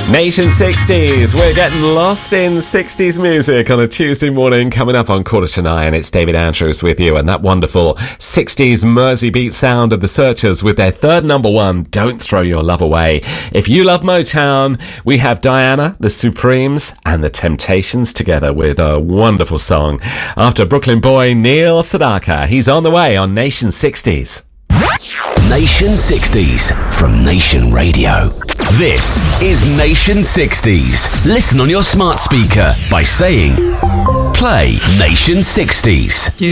Nation 60s. We're getting lost in 60s music on a Tuesday morning. Coming up on 8:45, it's David Andrews with you, and that wonderful 60s Mersey beat sound of the Searchers with their third number one, Don't Throw Your Love Away. If you love Motown, we have Diana, the Supremes, and the Temptations together with a wonderful song. After Brooklyn boy Neil Sedaka, he's on the way on Nation 60s. Nation 60s from Nation Radio. This is Nation 60s. Listen on your smart speaker by saying, play Nation 60s.